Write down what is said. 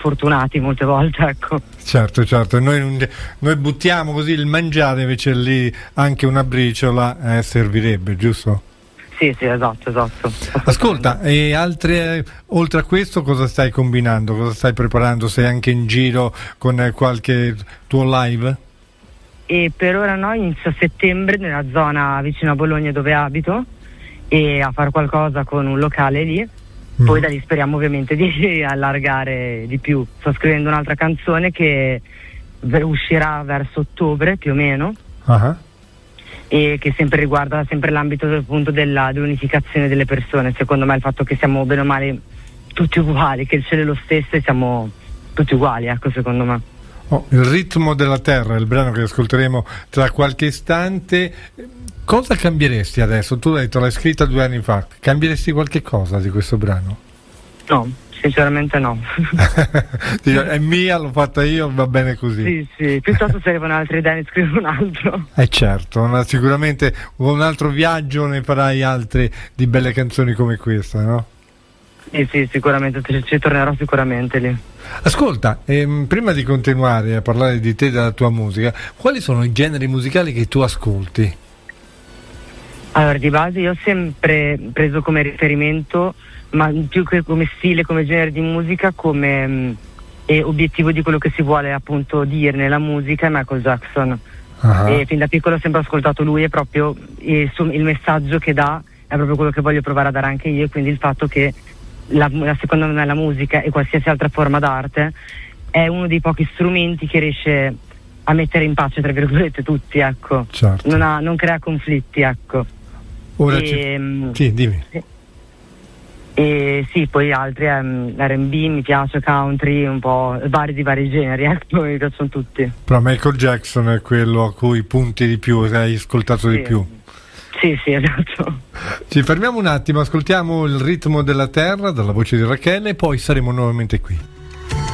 sfortunati molte volte, ecco. Certo, noi buttiamo così il mangiare, invece lì anche una briciola servirebbe, giusto? Sì, esatto. Ascolta, e altre, oltre a questo, cosa stai combinando? Cosa stai preparando? Sei anche in giro con qualche tuo live? E per ora no, inizio a settembre nella zona vicino a Bologna dove abito, e a fare qualcosa con un locale lì. Poi da lì speriamo ovviamente di allargare di più. Sto scrivendo un'altra canzone che uscirà verso ottobre più o meno. Uh-huh. E che sempre riguarda sempre l'ambito appunto dell'unificazione delle persone. Secondo me il fatto che siamo bene o male tutti uguali, che il cielo è lo stesso e siamo tutti uguali, ecco, secondo me. Il ritmo della terra, il brano che ascolteremo tra qualche istante. Cosa cambieresti adesso? Tu hai detto, l'hai scritta 2 anni fa, cambieresti qualche cosa di questo brano? No, sinceramente no. È mia, l'ho fatta io, va bene così. Sì, piuttosto servono altre idee, ne scrivo un altro. Certo, sicuramente un altro viaggio, ne farai altre di belle canzoni come questa, no? Sì, sicuramente, ci tornerò sicuramente lì. Ascolta, prima di continuare a parlare di te e della tua musica, quali sono i generi musicali che tu ascolti? Allora, di base io ho sempre preso come riferimento, ma più che come stile, come genere di musica, come obiettivo di quello che si vuole appunto dire nella musica, è Michael Jackson. Uh-huh. E fin da piccolo ho sempre ascoltato lui, e proprio il messaggio che dà è proprio quello che voglio provare a dare anche io, quindi il fatto che secondo me la musica e qualsiasi altra forma d'arte è uno dei pochi strumenti che riesce a mettere in pace, tra virgolette, tutti, ecco. Certo. Non crea conflitti, ecco. Ora sì, dimmi. E sì, poi altri R&B, mi piace, country, un po' di vari generi, ecco, mi piacciono tutti. Però Michael Jackson è quello a cui punti di più, che hai ascoltato di più. Sì, esatto. Ci fermiamo un attimo, ascoltiamo il ritmo della terra dalla voce di Rachele e poi saremo nuovamente qui.